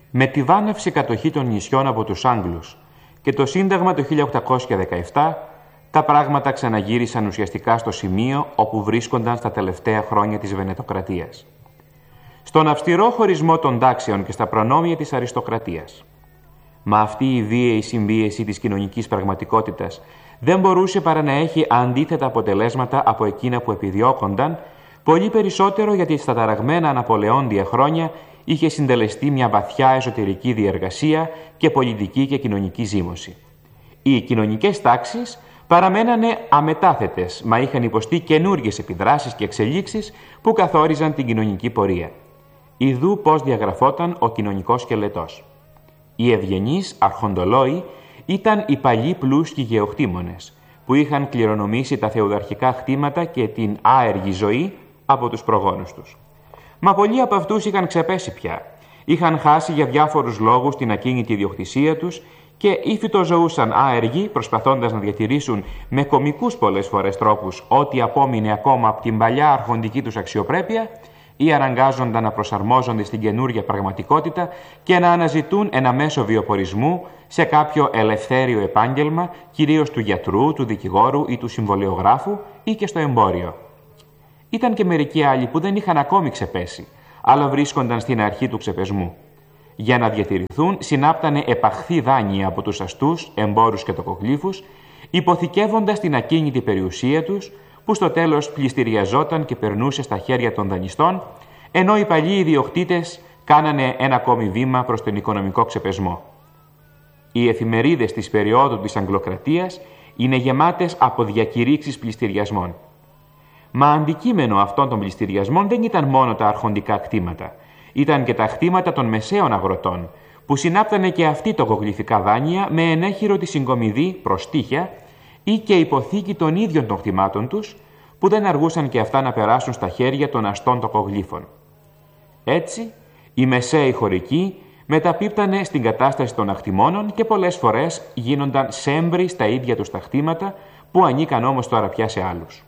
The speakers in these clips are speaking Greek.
Με τη βάναυση κατοχή των νησιών από τους Άγγλους και το Σύνταγμα το 1817, τα πράγματα ξαναγύρισαν ουσιαστικά στο σημείο όπου βρίσκονταν στα τελευταία χρόνια της Βενετοκρατίας. Στον αυστηρό χωρισμό των τάξεων και στα προνόμια της αριστοκρατίας. Μα αυτή η βίαιη συμπίεση της κοινωνικής πραγματικότητας δεν μπορούσε παρά να έχει αντίθετα αποτελέσματα από εκείνα που επιδιώκονταν, πολύ περισσότερο γιατί στα ταραγμένα αναπολεόντια χρόνια είχε συντελεστεί μια βαθιά εσωτερική διεργασία και πολιτική και κοινωνική ζήμωση. Οι κοινωνικές τάξεις παραμένανε αμετάθετες, μα είχαν υποστεί καινούργιες επιδράσεις και εξελίξεις που καθόριζαν την κοινωνική πορεία. Ιδού πώς διαγραφόταν ο κοινωνικός σκελετός. Οι ευγενείς αρχοντολόοι ήταν οι παλιοί πλούσιοι γεωκτήμονες, που είχαν κληρονομήσει τα θεοδαρχικά χτήματα και την άεργη ζωή από τους προγόνους τους. Μα πολλοί από αυτούς είχαν ξεπέσει πια. Είχαν χάσει για διάφορους λόγους την ακίνητη ιδιοκτησία τους και ή φυτοζωούσαν άεργοι, προσπαθώντας να διατηρήσουν με κωμικούς πολλές φορές τρόπους ό,τι απόμεινε ακόμα από την παλιά αρχοντική τους αξιοπρέπεια, ή αναγκάζονταν να προσαρμόζονται στην καινούργια πραγματικότητα και να αναζητούν ένα μέσο βιοπορισμού σε κάποιο ελευθέριο επάγγελμα, κυρίως του γιατρού, του δικηγόρου ή του συμβολιογράφου ή και στο εμπόριο. Ήταν και μερικοί άλλοι που δεν είχαν ακόμη ξεπέσει, αλλά βρίσκονταν στην αρχή του ξεπεσμού. Για να διατηρηθούν, συνάπτανε επαχθή δάνεια από τους αστούς, εμπόρους και τοκογλύφους, υποθηκεύοντας την ακίνητη περιουσία τους, που στο τέλος πληστηριαζόταν και περνούσε στα χέρια των δανειστών, ενώ οι παλιοί ιδιοκτήτες κάνανε ένα ακόμη βήμα προς τον οικονομικό ξεπεσμό. Οι εφημερίδες της περίοδου της Αγγλοκρατίας είναι γεμάτες από διακηρύξεις πληστηριασμών. Μα αντικείμενο αυτών των πληστηριασμών δεν ήταν μόνο τα αρχοντικά κτήματα. Ήταν και τα κτήματα των μεσαίων αγροτών, που συνάπτανε και αυτοί τοκογλυφικά δάνεια με ενέχειρο τη συγκομιδή προς τείχια ή και υποθήκη των ίδιων των κτημάτων τους, που δεν αργούσαν και αυτά να περάσουν στα χέρια των αστών τοκογλύφων. Έτσι, οι μεσαίοι χωρικοί μεταπίπτανε στην κατάσταση των ακτημόνων και πολλές φορές γίνονταν σέμπροι στα ίδια τους τα κτήματα, που ανήκαν όμως τώρα πια σε άλλους.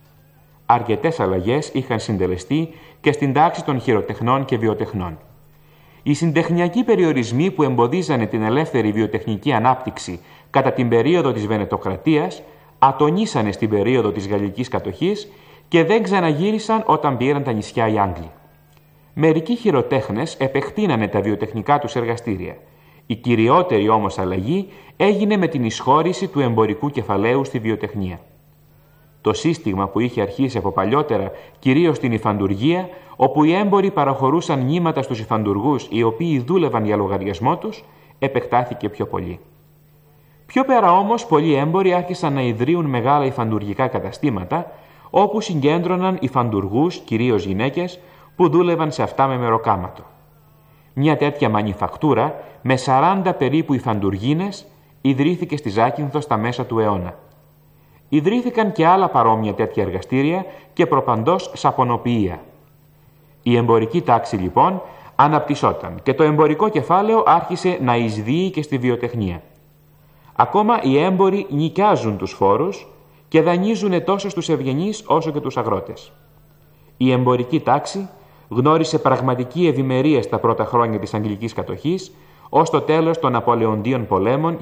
Αρκετές αλλαγές είχαν συντελεστεί και στην τάξη των χειροτεχνών και βιοτεχνών. Οι συντεχνιακοί περιορισμοί που εμποδίζανε την ελεύθερη βιοτεχνική ανάπτυξη κατά την περίοδο της Βενετοκρατίας ατονίσανε στην περίοδο της γαλλικής κατοχής και δεν ξαναγύρισαν όταν πήραν τα νησιά οι Άγγλοι. Μερικοί χειροτέχνες επεκτείνανε τα βιοτεχνικά τους εργαστήρια. Η κυριότερη όμως αλλαγή έγινε με την εισχώρηση του εμπορικού κεφαλαίου στη βιοτεχνία. Το σύστημα που είχε αρχίσει από παλιότερα, κυρίως στην υφαντουργία, όπου οι έμποροι παραχωρούσαν νήματα στους υφαντουργούς οι οποίοι δούλευαν για λογαριασμό τους, επεκτάθηκε πιο πολύ. Πιο πέρα όμως, πολλοί έμποροι άρχισαν να ιδρύουν μεγάλα υφαντουργικά καταστήματα, όπου συγκέντρωναν υφαντουργούς, κυρίως γυναίκες, που δούλευαν σε αυτά με μεροκάματο. Μια τέτοια μανιφακτούρα, με 40 περίπου υφαντουργίνες, ιδρύθηκε στη Ζάκυνθο στα μέσα του αιώνα. Ιδρύθηκαν και άλλα παρόμοια τέτοια εργαστήρια και προπαντός σαπονοποιεία. Η εμπορική τάξη λοιπόν αναπτυσσόταν και το εμπορικό κεφάλαιο άρχισε να εισδύει και στη βιοτεχνία. Ακόμα οι έμποροι νοικιάζουν τους φόρους και δανείζουν τόσο στους ευγενείς όσο και τους αγρότες. Η εμπορική τάξη γνώρισε πραγματική ευημερία στα πρώτα χρόνια της αγγλικής κατοχής, ως το τέλος των Ναπολεοντίων πολέμων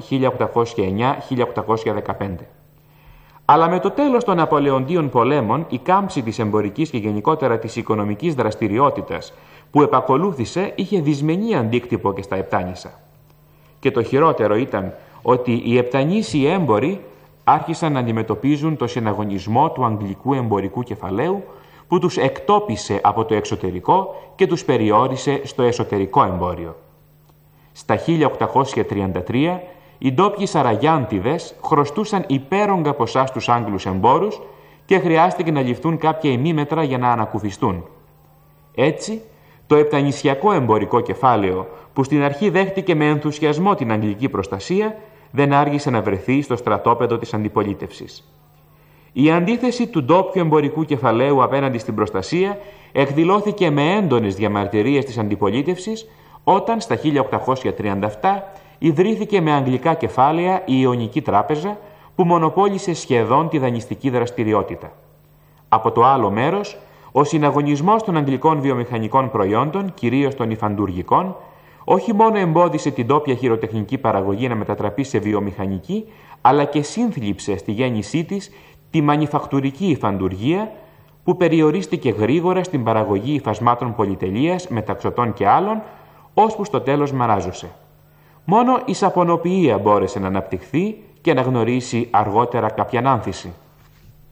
1809-1815. Αλλά με το τέλος των Ναπολεοντίων πολέμων, η κάμψη της εμπορικής και γενικότερα της οικονομικής δραστηριότητας που επακολούθησε είχε δυσμενή αντίκτυπο και στα Επτάνησα. Και το χειρότερο ήταν ότι οι Επτανήσιοι έμποροι άρχισαν να αντιμετωπίζουν το συναγωνισμό του αγγλικού εμπορικού κεφαλαίου που τους εκτόπισε από το εξωτερικό και τους περιόρισε στο εσωτερικό εμπόριο. Στα 1833, οι ντόπιοι Σαραγιάντιδες χρωστούσαν υπέρογκα ποσά στους Άγγλους εμπόρους και χρειάστηκε να ληφθούν κάποια ημίμετρα για να ανακουφιστούν. Έτσι, το επτανησιακό εμπορικό κεφάλαιο, που στην αρχή δέχτηκε με ενθουσιασμό την αγγλική προστασία, δεν άργησε να βρεθεί στο στρατόπεδο της αντιπολίτευσης. Η αντίθεση του ντόπιου εμπορικού κεφαλαίου απέναντι στην προστασία εκδηλώθηκε με έντονες διαμαρτυρίες της αντιπολίτευσης, όταν στα 1837 ιδρύθηκε με αγγλικά κεφάλαια η Ιωνική Τράπεζα, που μονοπόλησε σχεδόν τη δανειστική δραστηριότητα. Από το άλλο μέρος, ο συναγωνισμός των αγγλικών βιομηχανικών προϊόντων, κυρίως των υφαντουργικών, όχι μόνο εμπόδισε την τόπια χειροτεχνική παραγωγή να μετατραπεί σε βιομηχανική, αλλά και σύνθλιψε στη γέννησή της τη μανιφακτουρική υφαντουργία, που περιορίστηκε γρήγορα στην παραγωγή υφασμάτων πολυτελείας, μεταξωτών και άλλων, ώσπου στο τέλος μαράζωσε. Μόνο η σαπονοποιία μπόρεσε να αναπτυχθεί και να γνωρίσει αργότερα κάποιαν άνθηση.